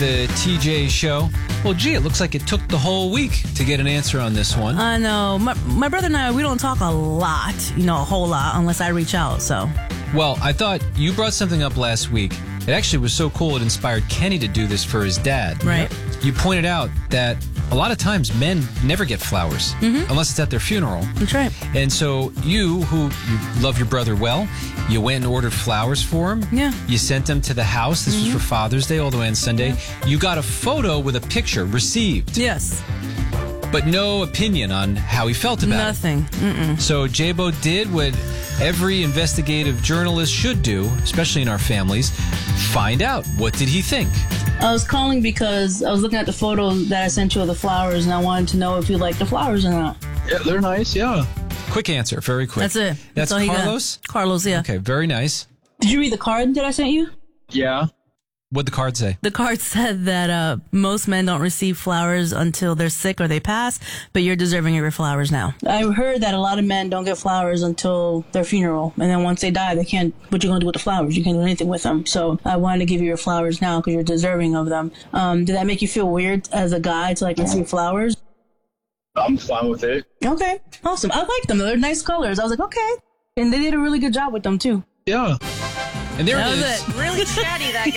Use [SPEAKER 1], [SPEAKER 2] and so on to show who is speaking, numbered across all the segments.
[SPEAKER 1] The TJ Show. Well, gee, it looks like it took the whole week to get an answer on this one.
[SPEAKER 2] I know. My brother and I, we don't talk a lot, a whole lot, unless I reach out, so.
[SPEAKER 1] Well, I thought you brought something up last week. It actually was so cool it inspired Kenny to do this for his dad.
[SPEAKER 2] Right.
[SPEAKER 1] You pointed out that a lot of times men never get flowers unless it's at their funeral.
[SPEAKER 2] That's right.
[SPEAKER 1] And so you love your brother well, you went and ordered flowers for him.
[SPEAKER 2] Yeah.
[SPEAKER 1] You sent them to the house. This was for Father's Day all the way on Sunday.
[SPEAKER 2] Yeah.
[SPEAKER 1] You got a photo with a picture received.
[SPEAKER 2] Yes.
[SPEAKER 1] But no opinion on how he felt about
[SPEAKER 2] Nothing.
[SPEAKER 1] it.
[SPEAKER 2] Mm-mm.
[SPEAKER 1] So J-Bo did what every investigative journalist should do, especially in our families, find out. What did he think?
[SPEAKER 3] I was calling because I was looking at the photos that I sent you of the flowers, and I wanted to know if you like the flowers or not.
[SPEAKER 4] Yeah, they're nice, yeah.
[SPEAKER 1] Quick answer, very quick.
[SPEAKER 2] That's it.
[SPEAKER 1] That's
[SPEAKER 2] all he got.
[SPEAKER 1] Carlos?
[SPEAKER 2] Carlos, yeah.
[SPEAKER 1] Okay, very nice.
[SPEAKER 3] Did you read the card that I sent you?
[SPEAKER 4] Yeah.
[SPEAKER 1] What'd the card say?
[SPEAKER 2] The card said that most men don't receive flowers until they're sick or they pass, but you're deserving of your flowers now.
[SPEAKER 3] I heard that a lot of men don't get flowers until their funeral, and then once they die, they can't. What you gonna do with the flowers? You can't do anything with them. So I wanted to give you your flowers now because you're deserving of them. Did that make you feel weird as a guy to receive flowers?
[SPEAKER 4] I'm fine with it.
[SPEAKER 3] Okay, awesome. I like them. They're nice colors. I was like, okay, and they did a really good job with them too.
[SPEAKER 4] Yeah.
[SPEAKER 1] And there
[SPEAKER 2] That
[SPEAKER 1] it
[SPEAKER 2] was
[SPEAKER 1] is.
[SPEAKER 2] it.
[SPEAKER 5] Really chatty, that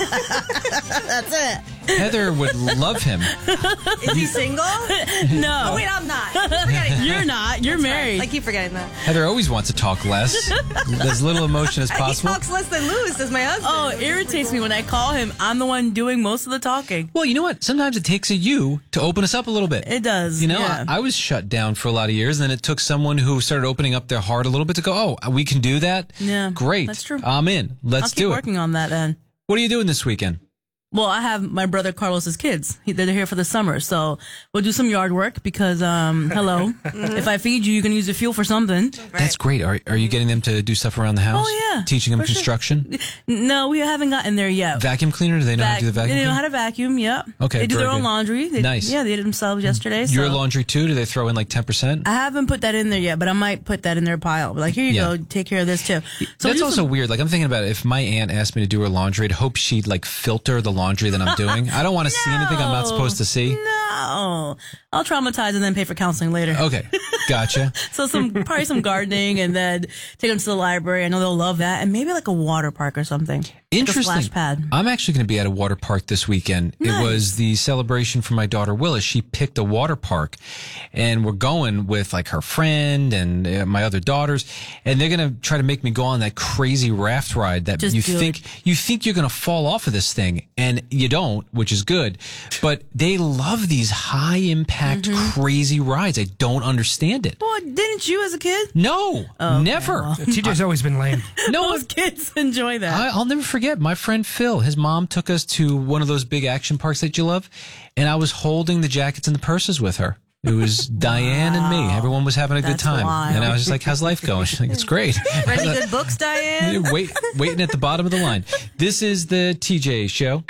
[SPEAKER 5] guy.
[SPEAKER 2] That's it.
[SPEAKER 1] Heather would love him.
[SPEAKER 5] Is he single?
[SPEAKER 2] No.
[SPEAKER 5] Oh, wait, I'm not. Forgetting.
[SPEAKER 2] You're not. You're married.
[SPEAKER 5] I keep forgetting that.
[SPEAKER 1] Heather always wants to talk less, as little emotion as
[SPEAKER 5] He
[SPEAKER 1] possible.
[SPEAKER 5] talks less than Lou, says my husband.
[SPEAKER 2] Oh, it irritates me when I call him. I'm the one doing most of the talking.
[SPEAKER 1] Well, you know what? Sometimes it takes a you to open us up a little bit.
[SPEAKER 2] It does.
[SPEAKER 1] Yeah. I was shut down for a lot of years, and then it took someone who started opening up their heart a little bit to go, oh, we can do that?
[SPEAKER 2] Yeah,
[SPEAKER 1] Great.
[SPEAKER 2] that's true.
[SPEAKER 1] I'm in. Let's
[SPEAKER 2] I'll keep
[SPEAKER 1] do it.
[SPEAKER 2] working on that then.
[SPEAKER 1] What are you doing this weekend?
[SPEAKER 2] Well, I have my brother Carlos's kids. They're here for the summer, so we'll do some yard work because, hello, if I feed you, you can use the fuel for something.
[SPEAKER 1] That's great. Are you getting them to do stuff around the house?
[SPEAKER 2] Oh, yeah.
[SPEAKER 1] Teaching them
[SPEAKER 2] For sure.
[SPEAKER 1] construction?
[SPEAKER 2] No, we haven't gotten there yet.
[SPEAKER 1] Vacuum cleaner? Do they know how to do the vacuum
[SPEAKER 2] They know
[SPEAKER 1] cleaner?
[SPEAKER 2] how to vacuum, yep.
[SPEAKER 1] Okay,
[SPEAKER 2] They do their
[SPEAKER 1] very
[SPEAKER 2] own
[SPEAKER 1] good.
[SPEAKER 2] laundry.
[SPEAKER 1] Nice.
[SPEAKER 2] Yeah, they did it themselves yesterday.
[SPEAKER 1] Your
[SPEAKER 2] so.
[SPEAKER 1] laundry too? Do they throw in like 10%?
[SPEAKER 2] I haven't put that in there yet, but I might put that in their pile. Like, here you
[SPEAKER 1] Yeah.
[SPEAKER 2] go, take care of this too. So
[SPEAKER 1] That's
[SPEAKER 2] do
[SPEAKER 1] also
[SPEAKER 2] some-
[SPEAKER 1] weird. Like, I'm thinking about it. If my aunt asked me to do her laundry, I'd hope she'd like filter the laundry that I'm doing. I don't want to see anything I'm not supposed to see.
[SPEAKER 2] No, I'll traumatize and then pay for counseling later.
[SPEAKER 1] Okay, gotcha.
[SPEAKER 2] So probably some gardening and then take them to the library. I know they'll love that. And maybe like a water park or something.
[SPEAKER 1] Interesting.
[SPEAKER 2] Like a splash pad.
[SPEAKER 1] I'm actually going to be at a water park this weekend.
[SPEAKER 2] Nice.
[SPEAKER 1] It was the celebration for my daughter Willis. She picked a water park, and we're going with like her friend and my other daughters, and they're going to try to make me go on that crazy raft ride that
[SPEAKER 2] Just
[SPEAKER 1] you
[SPEAKER 2] do
[SPEAKER 1] think you're going to fall off of this thing, and you don't, which is good. But they love these high impact crazy rides. I don't understand it.
[SPEAKER 2] Well, didn't you as a kid?
[SPEAKER 1] No,
[SPEAKER 2] Okay,
[SPEAKER 1] never.
[SPEAKER 2] well.
[SPEAKER 6] TJ's always been lame.
[SPEAKER 1] No,
[SPEAKER 2] Most kids enjoy that.
[SPEAKER 1] I'll never forget my friend Phil. His mom took us to one of those big action parks that you love, and I was holding the jackets and the purses with her. It was Diane and me. Everyone was having a good
[SPEAKER 2] That's
[SPEAKER 1] time,
[SPEAKER 2] wild.
[SPEAKER 1] and I was just like, "How's life going?" She's like, "It's great."
[SPEAKER 5] Read any good books, Diane?
[SPEAKER 1] Waiting at the bottom of the line. This is the TJ Show.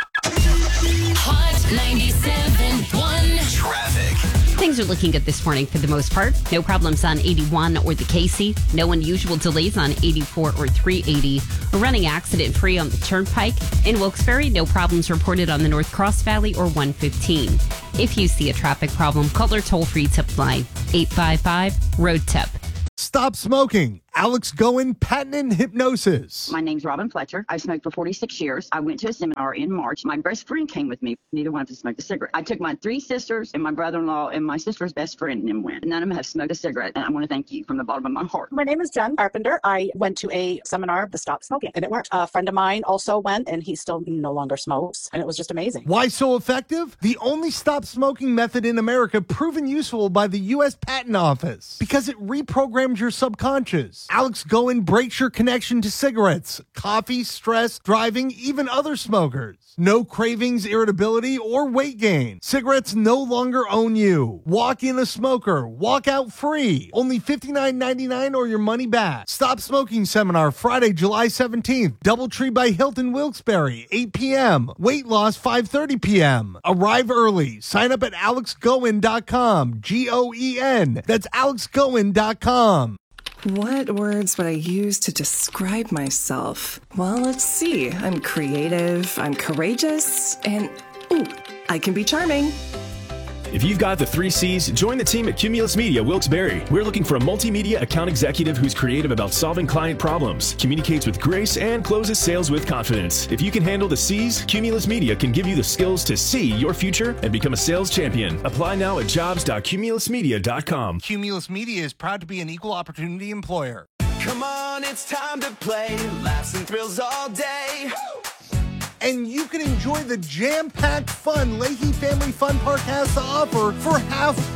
[SPEAKER 7] Hot 97.1
[SPEAKER 8] Traffic.
[SPEAKER 7] Things are looking good this morning for the most part. No problems on 81 or the Casey. No unusual delays on 84 or 380. A running accident free on the Turnpike. In Wilkes-Barre, no problems reported on the North Cross Valley or 115. If you see a traffic problem, call our toll-free tip line, 855-ROAD-TIP.
[SPEAKER 9] Stop smoking. Alex Goen, patent and hypnosis.
[SPEAKER 10] My name's Robin Fletcher. I've smoked for 46 years. I went to a seminar in March. My best friend came with me. Neither one of us smoked a cigarette. I took my 3 sisters and my brother-in-law and my sister's best friend and went. None of them have smoked a cigarette. And I want to thank you from the bottom of my heart.
[SPEAKER 11] My name is Jen Carpenter. I went to a seminar of the Stop Smoking, and it worked. A friend of mine also went, and he still no longer smokes, and it was just amazing.
[SPEAKER 9] Why so effective? The only stop smoking method in America proven useful by the U.S. Patent Office because it reprograms your subconscious. Alex Goen breaks your connection to cigarettes, coffee, stress, driving, even other smokers. No cravings, irritability, or weight gain. Cigarettes no longer own you. Walk in a smoker. Walk out free. Only $59.99 or your money back. Stop Smoking Seminar Friday, July 17th. Doubletree by Hilton Wilkes-Barre, 8 p.m. Weight loss, 5:30 p.m. Arrive early. Sign up at alexgoen.com. Goen. That's alexgoen.com.
[SPEAKER 12] What words would I use to describe myself? Well, let's see. I'm creative, I'm courageous, and I can be charming.
[SPEAKER 6] If you've got the 3 C's, join the team at Cumulus Media Wilkes-Barre. We're looking for a multimedia account executive who's creative about solving client problems, communicates with grace, and closes sales with confidence. If you can handle the C's, Cumulus Media can give you the skills to see your future and become a sales champion. Apply now at jobs.cumulusmedia.com.
[SPEAKER 9] Cumulus Media is proud to be an equal opportunity employer.
[SPEAKER 8] Come on, it's time to play. Laughs and thrills all day.
[SPEAKER 9] And you can enjoy the jam-packed fun Leahy Family Fun Park has to offer for half